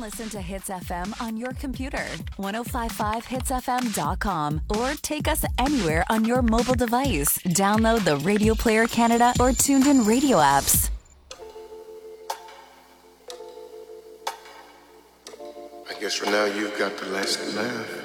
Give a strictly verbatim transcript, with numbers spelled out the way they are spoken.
listen to Hits F M on your computer, ten fifty-five hits f m dot com, or take us anywhere on your mobile device. Download the Radio Player Canada or Tuned In Radio apps. I guess for now you've got the last laugh.